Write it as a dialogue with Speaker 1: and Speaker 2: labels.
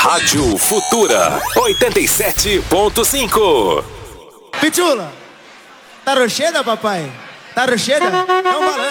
Speaker 1: Rádio Futura 87.5.
Speaker 2: Pichula, tá rocheda, papai? Tá rocheda? Então balança.